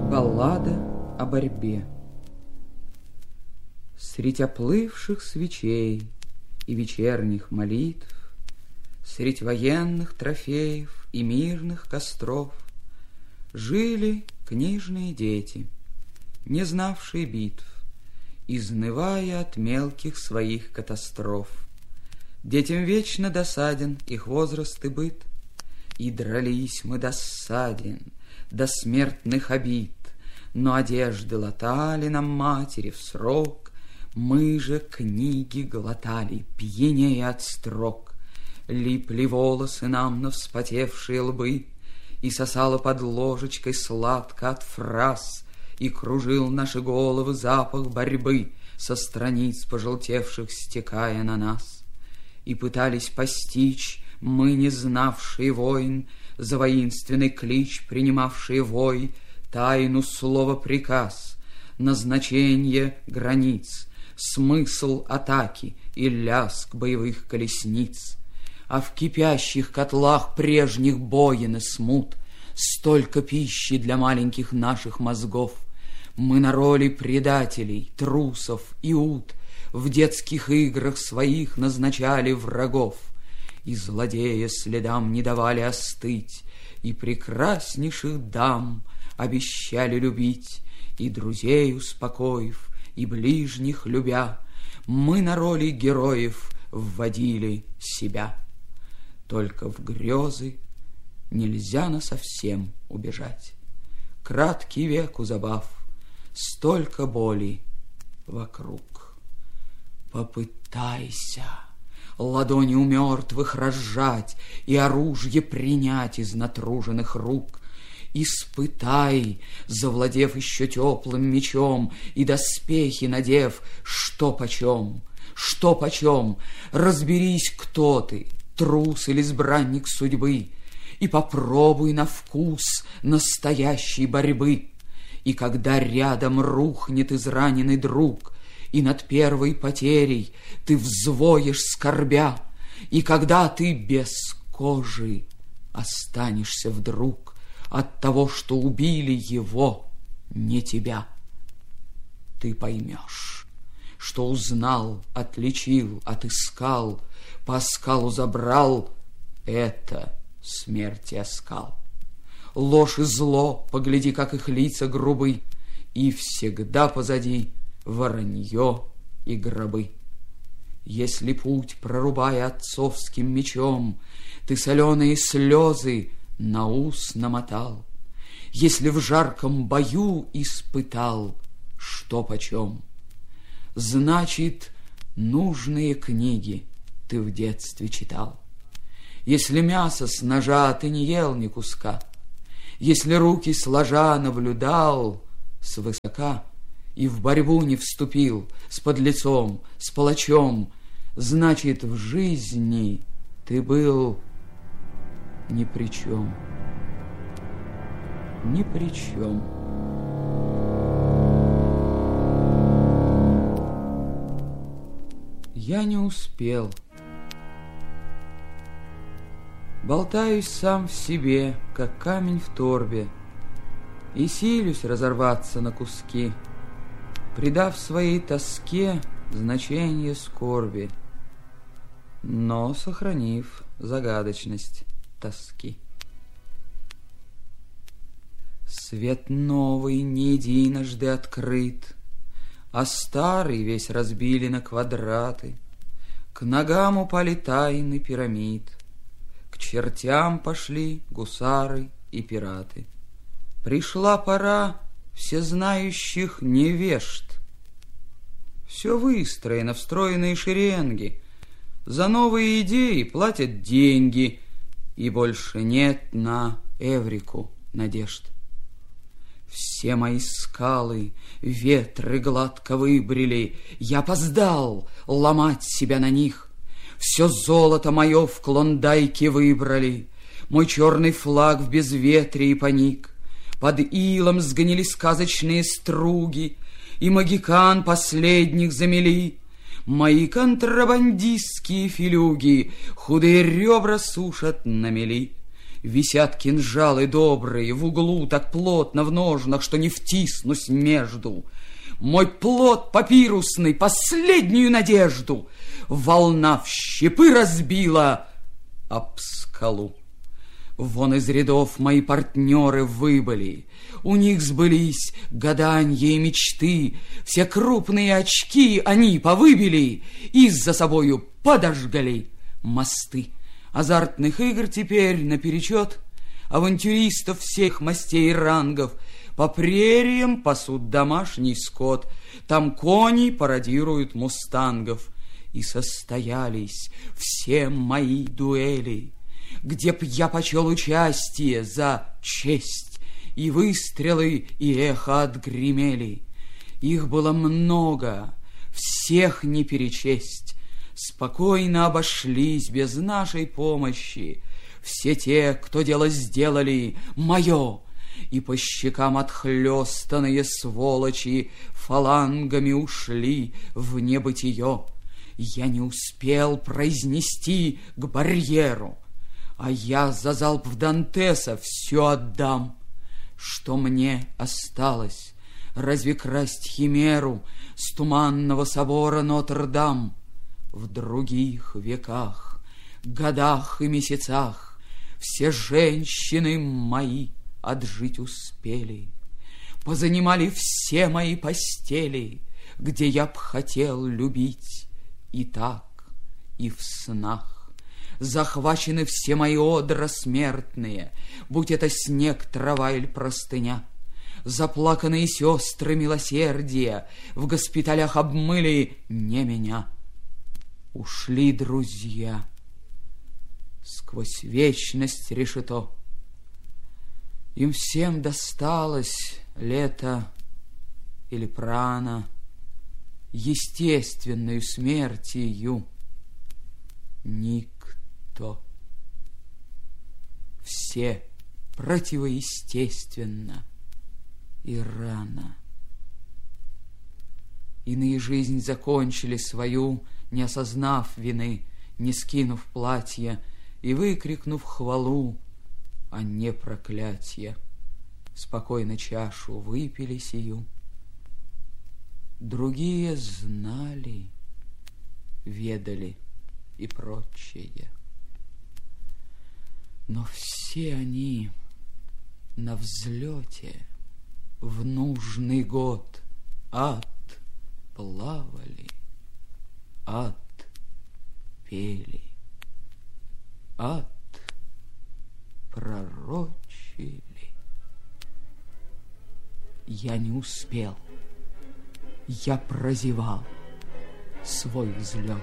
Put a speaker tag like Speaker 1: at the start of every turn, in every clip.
Speaker 1: Баллада о борьбе. Средь оплывших свечей и вечерних молитв, средь военных трофеев и мирных костров жили книжные дети, не знавшие битв, изнывая от мелких своих катастроф. Детям вечно досаден их возраст и быт, и дрались мы досаден до смертных обид, но одежды латали нам матери в срок, мы же книги глотали, пьянее от строк. Липли волосы нам на вспотевшие лбы, и сосало под ложечкой сладко от фраз, и кружил наши головы запах борьбы, со страниц пожелтевших стекая на нас. И пытались постичь мы, не знавшие войн, за воинственный клич принимавшие вой, тайну слова приказ, назначение границ, смысл атаки и лязг боевых колесниц. А в кипящих котлах прежних боин и смут столько пищи для маленьких наших мозгов. Мы на роли предателей, трусов и ут в детских играх своих назначали врагов, и злодея следам не давали остыть, и прекраснейших дам обещали любить, и друзей успокоив, и ближних любя, мы на роли героев вводили себя. Только в грезы нельзя насовсем убежать. Краткий век у забав, столько боли вокруг. Попытайся ладони у мертвых разжать и оружие принять из натруженных рук. Испытай, завладев еще теплым мечом и доспехи надев, что почем, что почем. Разберись, кто ты, трус или избранник судьбы, и попробуй на вкус настоящей борьбы. И когда рядом рухнет израненный друг, и над первой потерей ты взвоешь скорбя, и когда ты без кожи останешься вдруг от того, что убили его, не тебя, ты поймешь, что узнал, отличил, отыскал, по оскалу забрал — это смерти оскал. Ложь и зло, погляди, как их лица грубы, и всегда позади воронье и гробы. Если путь, прорубая отцовским мечом, ты соленые слезы на ус намотал, если в жарком бою испытал, что почем, значит, нужные книги ты в детстве читал. Если мясо с ножа ты не ел ни куска, если руки сложа наблюдал свысока и в борьбу не вступил с подлецом, с палачом, значит, в жизни ты был ни при чем. Ни при чем. Я не успел. Болтаюсь сам в себе, как камень в торбе, и силюсь разорваться на куски, придав своей тоске значение скорби, но сохранив загадочность тоски. Свет новый не единожды открыт, а старый весь разбили на квадраты. К ногам упали тайны пирамид, к чертям пошли гусары и пираты. Пришла пора всезнающих невежд. Все выстроено в стройные шеренги, за новые идеи платят деньги, и больше нет на Эврику надежд. Все мои скалы ветры гладко выбрили, я опоздал ломать себя на них. Все золото мое в Клондайке выбрали, мой черный флаг в безветрии поник. Под илом сгнили сказочные струги, и магикан последних замели. Мои контрабандистские филюги худые ребра сушат на мели. Висят кинжалы добрые в углу так плотно в ножнах, что не втиснусь между. Мой плод папирусный последнюю надежду волна в щепы разбила об скалу. Вон из рядов мои партнеры выбыли, у них сбылись гаданья и мечты, все крупные очки они повыбили и за собою подожгли мосты. Азартных игр теперь наперечет, авантюристов всех мастей и рангов, по прериям пасут домашний скот, там кони пародируют мустангов. И состоялись все мои дуэли, где б я почел участие за честь, и выстрелы, и эхо отгремели. Их было много, всех не перечесть. Спокойно обошлись без нашей помощи все те, кто дело сделали мое, и по щекам отхлёстанные сволочи фалангами ушли в небытие. Я не успел произнести к барьеру, а я за залп в Дантеса все отдам. Что мне осталось? Разве красть химеру с туманного собора Нотр-Дам? В других веках, годах и месяцах все женщины мои отжить успели, позанимали все мои постели, где я б хотел любить. И так, и в снах захвачены все мои одра смертные, будь это снег, трава или простыня. Заплаканные сестры милосердия в госпиталях обмыли не меня. Ушли друзья сквозь вечность решето. Им всем досталось лето или прана, естественную смертью никто. Все противоестественно и рано. Иные жизнь закончили свою, не осознав вины, не скинув платья и выкрикнув хвалу, а не проклятье. Спокойно чашу выпили сию. Другие знали, ведали и прочее. Но все они на взлете в нужный год отплавали, отпели, отпророчили. Я не успел. Я прозевал свой взлет.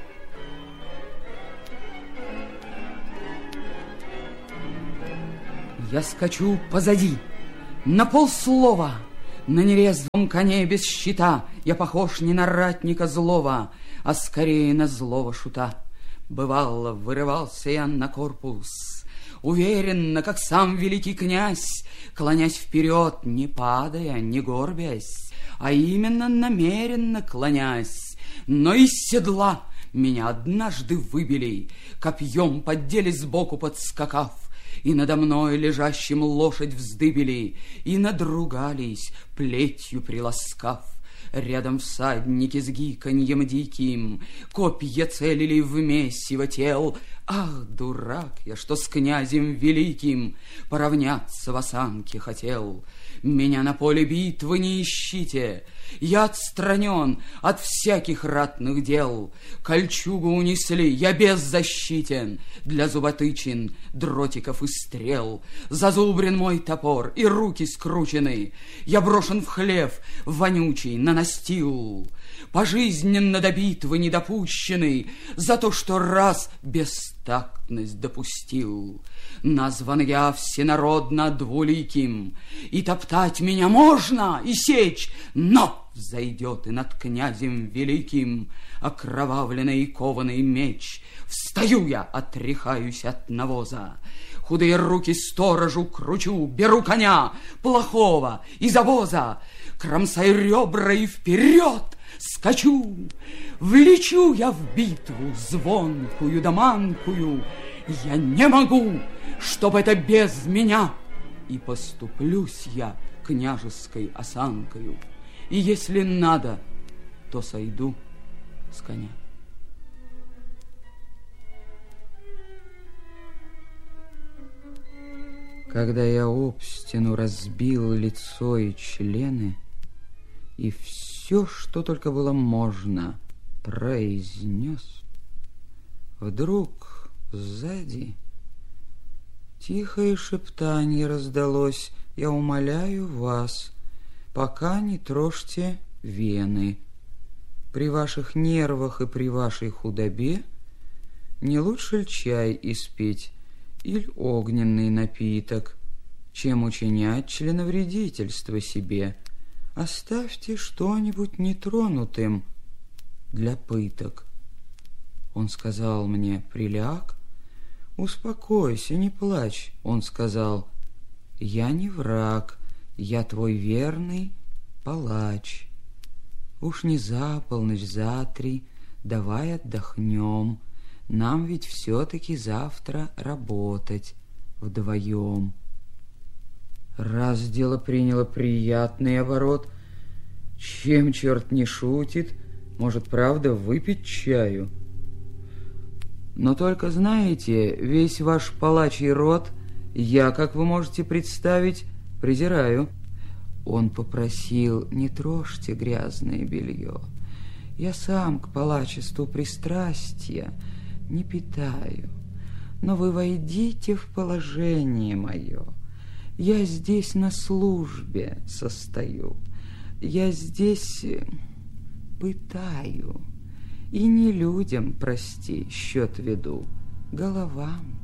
Speaker 1: Я скачу позади, на полслова, на нерезвом коне без щита. Я похож не на ратника злого, а скорее на злого шута. Бывало, вырывался я на корпус, уверенно, как сам великий князь, клонясь вперед, не падая, не горбясь, а именно намеренно клонясь. Но из седла меня однажды выбили, копьем поддели сбоку подскакав, и надо мной лежащим лошадь вздыбили, и надругались, плетью приласкав. Рядом всадники с гиканьем диким копья целили в месиво тел. Ах, дурак я, что с князем великим поравняться в осанке хотел. Меня на поле битвы не ищите, я отстранен от всяких ратных дел. Кольчугу унесли, я беззащитен для зуботычин, дротиков и стрел. Зазубрен мой топор, и руки скручены. Я брошен в хлев вонючий, на настил. Пожизненно до битвы не допущены за то, что раз бестактность допустил. Назван я всенародно двуликим, и топтать меня можно, и сечь, но взойдет и над князем великим окровавленный и кованый меч. Встаю я, отряхаюсь от навоза, худые руки сторожу кручу, беру коня плохого из обоза, кромсай ребра и вперед скачу. Влечу я в битву звонкую да манкую, Я не могу, чтоб это без меня. И поступлюсь я княжеской осанкою, и если надо, то сойду с коня. Когда я об стену разбил лицо и члены, и все, что только было можно, произнес, вдруг сзади тихое шептанье раздалось: «Я умоляю вас, пока не трожьте вены. При ваших нервах и при вашей худобе не лучше ли чай испить или огненный напиток, чем учинять членовредительство себе? Оставьте что-нибудь нетронутым для пыток». Он сказал мне: «Приляг, успокойся, не плачь». Он сказал: «Я не враг, я твой верный палач. Уж не за полночь, за 3 давай отдохнем. Нам ведь все-таки завтра работать вдвоем». Раз дело приняло приятный оборот, чем черт не шутит, может, правда, выпить чаю. Но только знаете, весь ваш палачий род я, как вы можете представить, презираю. Он попросил: «Не трожьте грязное белье. Я сам к палачеству пристрастия не питаю. Но вы войдите в положение мое. Я здесь на службе состою. Я здесь пытаю. И не людям, прости, счет веду, головам.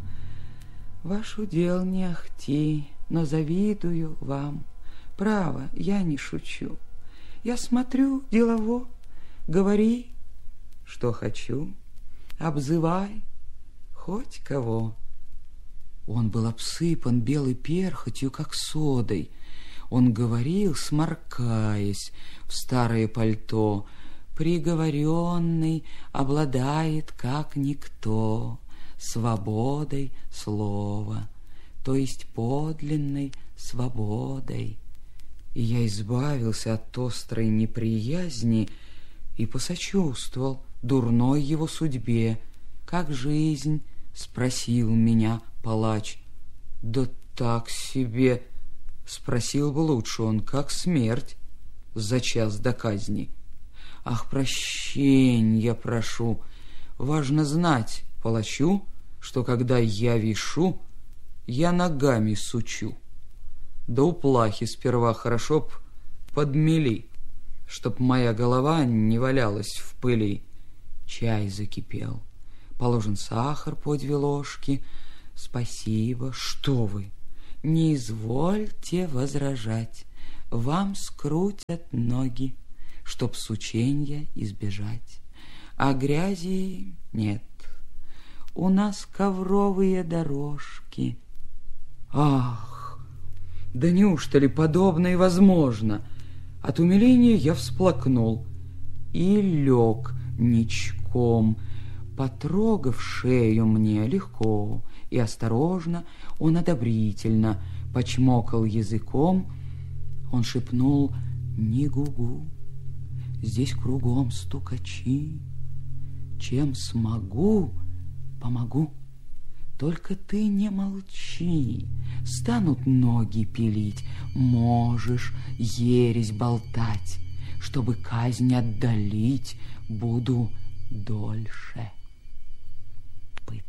Speaker 1: Ваш удел не ахти, но завидую вам. Право, я не шучу. Я смотрю делово, говори, что хочу, обзывай хоть кого». Он был обсыпан белой перхотью, как содой. Он говорил, сморкаясь в старое пальто: «Приговоренный обладает, как никто, свободой слова, то есть подлинной свободой». И я избавился от острой неприязни и посочувствовал дурной его судьбе. «Как жизнь?» — спросил меня палач. «Да так себе», — спросил бы лучше он, — «как смерть за час до казни». «Ах, прощенья прошу, важно знать палачу, что когда я вишу, я ногами сучу. Да у плахи сперва хорошо б подмели, чтоб моя голова не валялась в пыли». Чай закипел, положен сахар по 2 ложки. «Спасибо, что вы, не извольте возражать, вам скрутят ноги, чтоб сученья избежать. А грязи нет, у нас ковровые дорожки». Ах, да неужто ли подобное возможно? От умиления я всплакнул и лег ничком, потрогав шею мне легко и осторожно. Он одобрительно почмокал языком. Он шепнул: «Не гугу, здесь кругом стукачи. Чем смогу, помогу. Только ты не молчи, станут ноги пилить, можешь ересь болтать. Чтобы казнь отдалить, буду дольше пытать».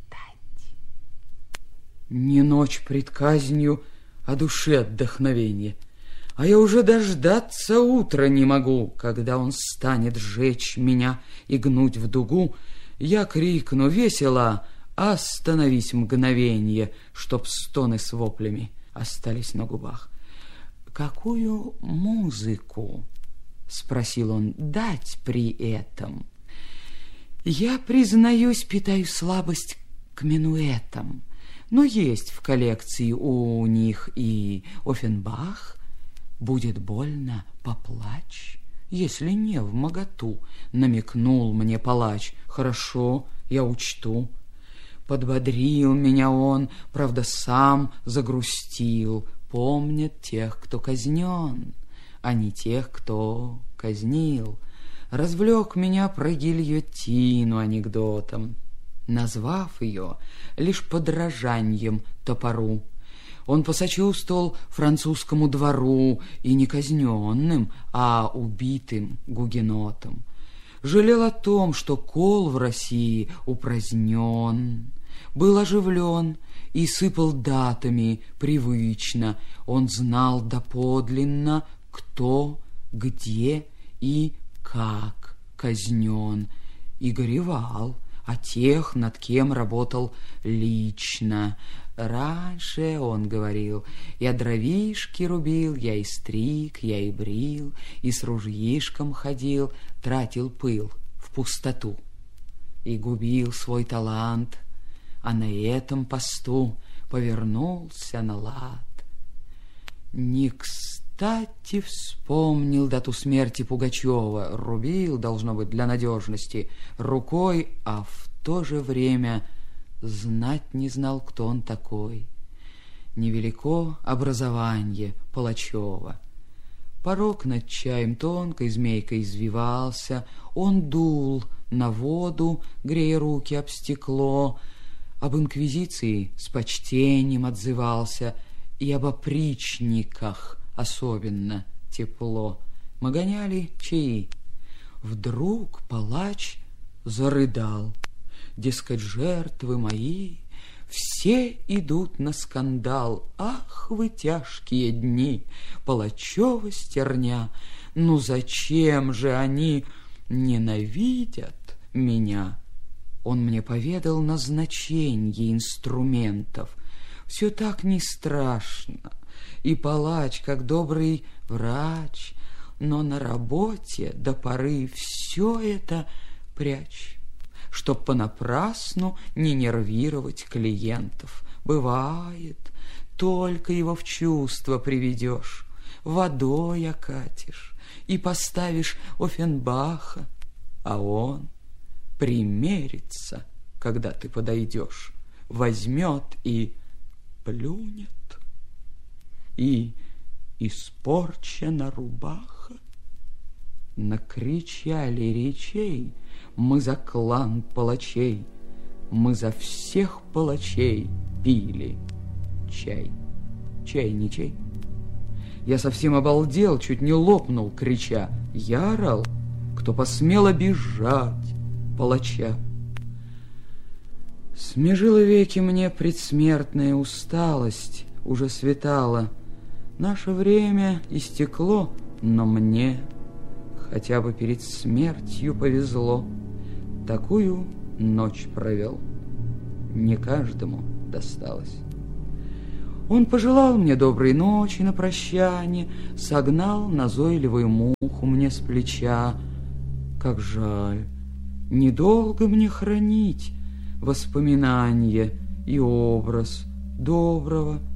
Speaker 1: Не ночь пред казнью, а душе отдохновенье. А я уже дождаться утра не могу, когда он станет жечь меня и гнуть в дугу. Я крикну весело: «Остановись мгновенье», чтоб стоны с воплями остались на губах. «Какую музыку?» — спросил он, — «дать при этом?» Я, признаюсь, питаю слабость к минуэтам, но есть в коллекции у них и Оффенбах. Будет больно, поплачь, если не вмоготу, намекнул мне палач. Хорошо, я учту. Подбодрил меня он, правда, сам загрустил. Помнят тех, кто казнен, а не тех, кто казнил. Развлек меня про гильотину анекдотом, назвав ее лишь подражаньем топору. Он посочувствовал французскому двору и не казненным, а убитым гугенотам. Жалел о том, что кол в России упразднен. Был оживлен и сыпал датами привычно. Он знал доподлинно, кто, где и как казнен. И горевал о тех, над кем работал лично. Раньше, он говорил, я дровишки рубил, я и стриг, я и брил, и с ружьишком ходил, тратил пыл в пустоту. И губил свой талант, а на этом посту повернулся на лад. Не кстати вспомнил дату смерти Пугачева, рубил, должно быть, для надежности, рукой, а в то же время знать не знал, кто он такой. Невелико образование Палачева. Порог над чаем тонкой змейкой извивался, он дул на воду, грея руки об стекло, об инквизиции с почтением отзывался, и об опричниках особенно тепло. Мы гоняли чаи. Вдруг палач зарыдал. Дескать, жертвы мои все идут на скандал. Ах, вы тяжкие дни, Палачева стерня! Ну зачем же они ненавидят меня? Он мне поведал назначение инструментов. Все так не страшно, и палач, как добрый врач, но на работе до поры все это прячь, чтоб понапрасну не нервировать клиентов. Бывает, только его в чувство приведешь, водой окатишь и поставишь Оффенбаха, а он примерится, когда ты подойдешь, возьмет и плюнет. И испорчена рубаха. Накричали речей мы за клан палачей, мы за всех палачей пили чай. Чай не чай. Я совсем обалдел, чуть не лопнул, крича. Я орал, кто посмел обижать палача. Смежила веки мне предсмертная усталость, уже светало. Наше время истекло, но мне хотя бы перед смертью повезло. Такую ночь провел, не каждому досталось. Он пожелал мне доброй ночи на прощанье, согнал назойливую муху мне с плеча. Как жаль, недолго мне хранить воспоминание и образ доброго